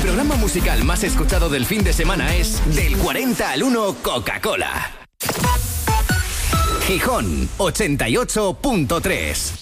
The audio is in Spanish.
programa musical más escuchado del fin de semana es Del 40 al 1 Coca-Cola. Gijón 88.3.